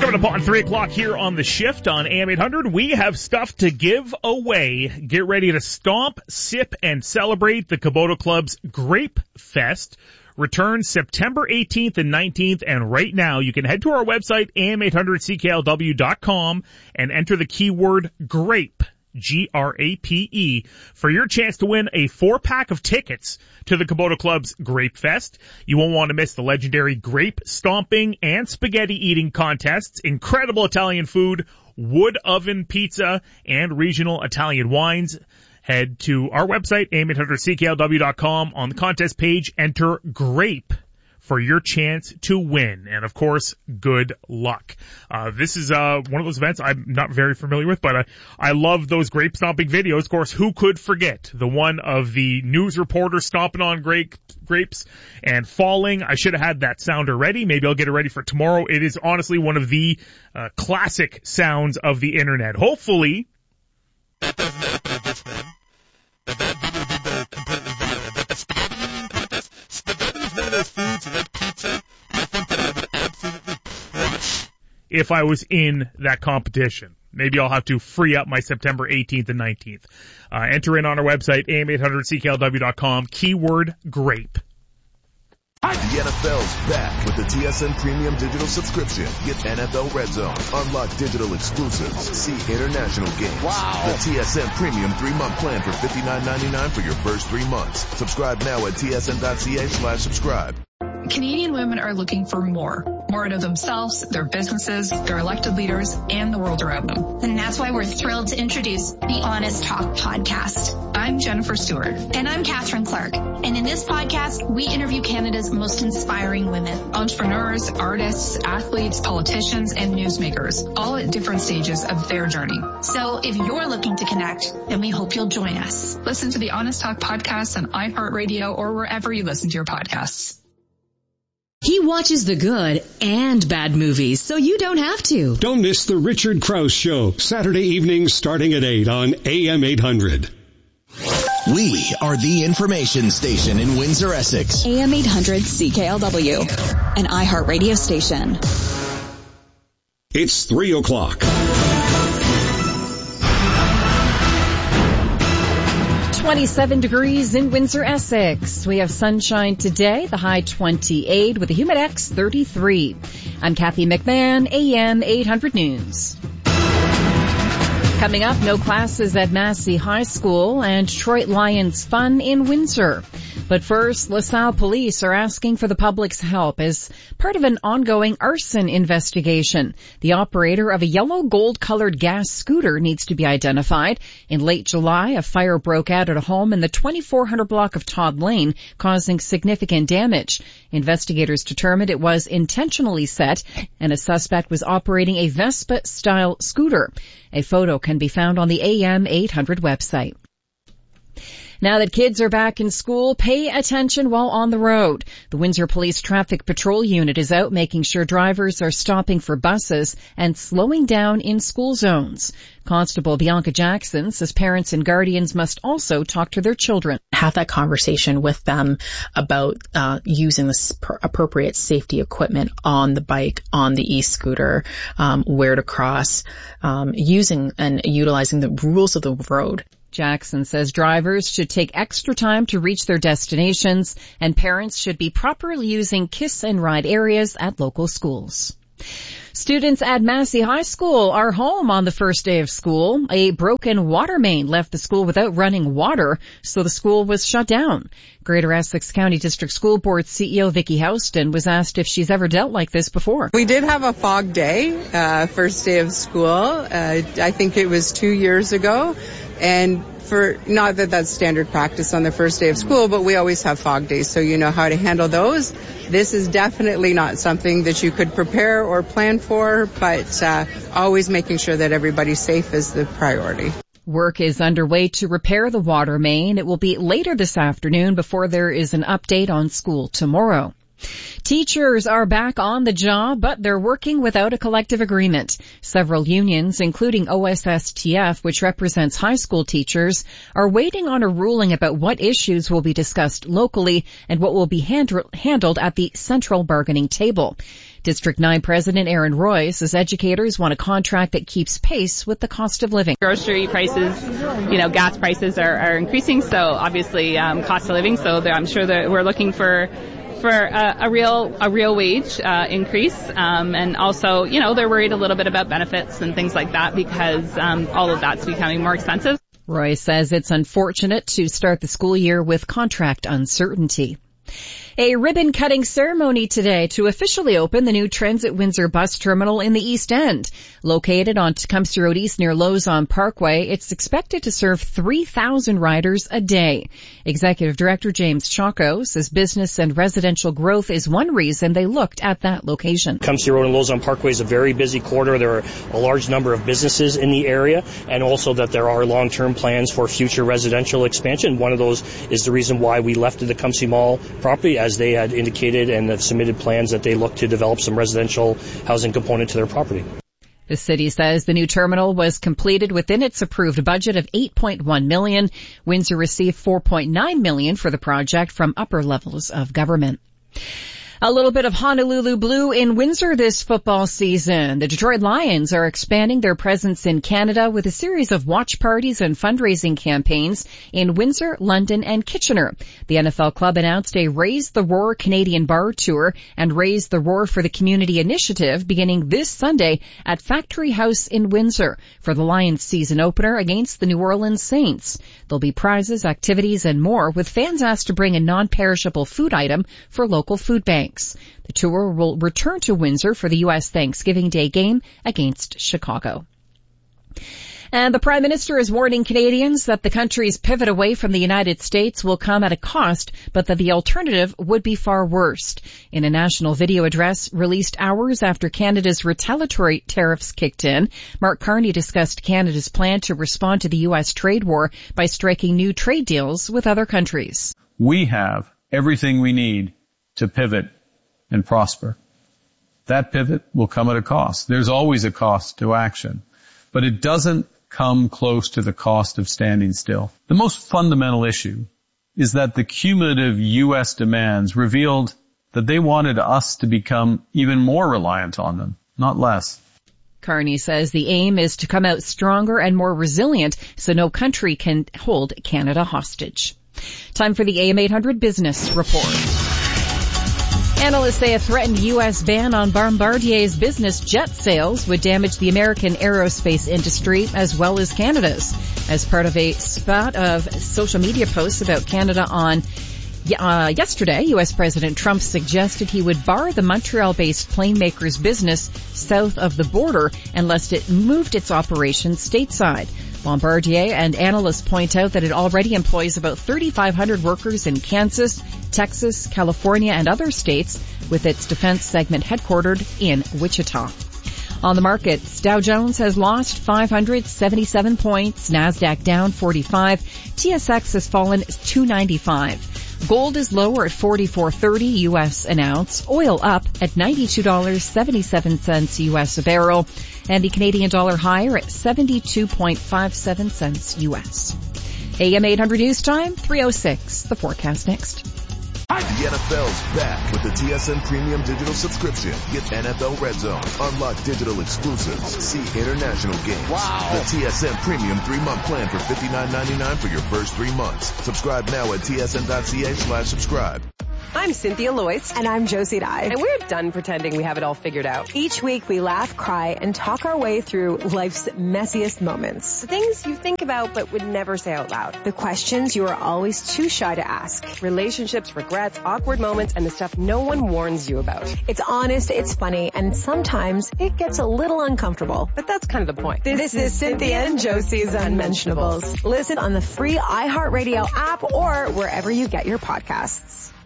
Coming up on 3 o'clock here on The Shift on AM 800, we have stuff to give away. Get ready to stomp, sip, and celebrate the Kubota Club's Grape Fest. Returns September 18th and 19th, and right now you can head to our website, am800cklw.com, and enter the keyword GRAPE, G-R-A-P-E, for your chance to win a 4-pack of tickets to the Kubota Club's Grape Fest. You won't want to miss the legendary grape stomping and spaghetti eating contests, incredible Italian food, wood oven pizza, and regional Italian wines. Head to our website, am800cklw.com. On the contest page, enter GRAPE for your chance to win. And, of course, good luck. This is one of those events I'm not very familiar with, but I love those grape stomping videos. Of course, who could forget the one of the news reporter stomping on grapes and falling? I should have had that sounder ready. Maybe I'll get it ready for tomorrow. It is honestly one of the classic sounds of the internet. Hopefully... That doesn't happen at this time. That video did the competitive video. That the spaghetti eating contest. Spaghetti is one of those foods like pizza. I think that I would absolutely crush if I was in that competition. Maybe I'll have to free up my September 18th and 19th. Enter in on our website, am800cklw.com, keyword grape. The NFL's back with the TSN Premium Digital Subscription. Get NFL Red Zone, unlock digital exclusives, see international games. Wow! The TSN Premium 3-month plan for $59.99 for your first 3 months. Subscribe now at tsn.ca/subscribe. Canadian women are looking for more out of themselves, their businesses, their elected leaders, and the world around them. And that's why we're thrilled to introduce the Honest Talk podcast. I'm Jennifer Stewart. And I'm Catherine Clark. And in this podcast, we interview Canada's most inspiring women. Entrepreneurs, artists, athletes, politicians, and newsmakers, all at different stages of their journey. So if you're looking to connect, then we hope you'll join us. Listen to the Honest Talk podcast on iHeartRadio or wherever you listen to your podcasts. He watches the good and bad movies, so you don't have to. Don't miss the Richard Krause Show, Saturday evenings starting at 8 on AM 800. We are the information station in Windsor, Essex. AM 800 CKLW, an iHeart radio station. It's 3 o'clock. 27 degrees in Windsor, Essex. We have sunshine today, the high 28 with a Humidex 33. I'm Kathy McMahon, AM 800 News. Coming up, no classes at Massey High School and Detroit Lions fun in Windsor. But first, LaSalle police are asking for the public's help as part of an ongoing arson investigation. The operator of a yellow gold-colored gas scooter needs to be identified. In late July, a fire broke out at a home in the 2400 block of Todd Lane, causing significant damage. Investigators determined it was intentionally set, and a suspect was operating a Vespa-style scooter. A photo can be found on the AM 800 website. Now that kids are back in school, pay attention while on the road. The Windsor Police Traffic Patrol Unit is out making sure drivers are stopping for buses and slowing down in school zones. Constable Bianca Jackson says parents and guardians must also talk to their children. Have that conversation with them about using the appropriate safety equipment on the bike, on the e-scooter, where to cross, using and utilizing the rules of the road. Jackson says drivers should take extra time to reach their destinations, and parents should be properly using kiss and ride areas at local schools. Students at Massey High School are home on the first day of school. A broken water main left the school without running water, so the school was shut down. Greater Essex County District School Board CEO Vicky Houston was asked if she's ever dealt like this before. We did have a fog day, first day of school. I think it was 2 years ago. And for, not that that's standard practice on the first day of school, but we always have fog days, so you know how to handle those. This is definitely not something that you could prepare or plan for, but always making sure that everybody's safe is the priority. Work is underway to repair the water main. It will be later this afternoon before there is an update on school tomorrow. Teachers are back on the job, but they're working without a collective agreement. Several unions, including OSSTF, which represents high school teachers, are waiting on a ruling about what issues will be discussed locally and what will be handled at the central bargaining table. District 9 President Aaron Roy says educators want a contract that keeps pace with the cost of living. Grocery prices, gas prices are increasing, so obviously cost of living, so I'm sure that we're looking for a real wage increase, and also, they're worried a little bit about benefits and things like that because all of that's becoming more expensive. Roy says it's unfortunate to start the school year with contract uncertainty. A ribbon-cutting ceremony today to officially open the new Transit Windsor bus terminal in the East End. Located on Tecumseh Road East near Lausanne Parkway, it's expected to serve 3,000 riders a day. Executive Director James Chaco says business and residential growth is one reason they looked at that location. Tecumseh Road and Lausanne Parkway is a very busy corridor. There are a large number of businesses in the area, and also that there are long-term plans for future residential expansion. One of those is the reason why we left the Tecumseh Mall property, as they had indicated and have submitted plans that they look to develop some residential housing component to their property. The city says the new terminal was completed within its approved budget of $8.1 million. Windsor received $4.9 million for the project from upper levels of government. A little bit of Honolulu blue in Windsor this football season. The Detroit Lions are expanding their presence in Canada with a series of watch parties and fundraising campaigns in Windsor, London, and Kitchener. The NFL club announced a Raise the Roar Canadian Bar Tour and Raise the Roar for the Community initiative beginning this Sunday at Factory House in Windsor for the Lions season opener against the New Orleans Saints. There'll be prizes, activities, and more, with fans asked to bring a non-perishable food item for local food banks. The tour will return to Windsor for the U.S. Thanksgiving Day game against Chicago. And the Prime Minister is warning Canadians that the country's pivot away from the United States will come at a cost, but that the alternative would be far worse. In a national video address released hours after Canada's retaliatory tariffs kicked in, Mark Carney discussed Canada's plan to respond to the U.S. trade war by striking new trade deals with other countries. We have everything we need to pivot and prosper. That pivot will come at a cost. There's always a cost to action, but it doesn't come close to the cost of standing still. The most fundamental issue is that the cumulative U.S. demands revealed that they wanted us to become even more reliant on them, not less. Carney says the aim is to come out stronger and more resilient so no country can hold Canada hostage. Time for the AM 800 Business Report. Analysts say a threatened U.S. ban on Bombardier's business jet sales would damage the American aerospace industry as well as Canada's. As part of a spate of social media posts about Canada on yesterday, U.S. President Trump suggested he would bar the Montreal-based plane maker's business south of the border unless it moved its operations stateside. Bombardier and analysts point out that it already employs about 3,500 workers in Kansas, Texas, California, and other states, with its defense segment headquartered in Wichita. On the markets, Dow Jones has lost 577 points, NASDAQ down 45, TSX has fallen 295. Gold is lower at $44.30 U.S. an ounce, oil up at $92.77 U.S. a barrel, and the Canadian dollar higher at 72.57 cents U.S. AM 800 News Time, 3:06. The forecast next. The NFL's back with the TSN Premium Digital subscription. Get NFL Red Zone, unlock digital exclusives, see international games. Wow! The TSN Premium 3-month plan for $59.99 for your first 3 months. Subscribe now at tsn.ca/subscribe. I'm Cynthia Loyce. And I'm Josie Dye. And we're done pretending we have it all figured out. Each week we laugh, cry, and talk our way through life's messiest moments. The things you think about but would never say out loud. The questions you are always too shy to ask. Relationships, regrets, awkward moments, and the stuff no one warns you about. It's honest, it's funny, and sometimes it gets a little uncomfortable. But that's kind of the point. This is Cynthia and Josie's Unmentionables. Listen on the free iHeartRadio app or wherever you get your podcasts.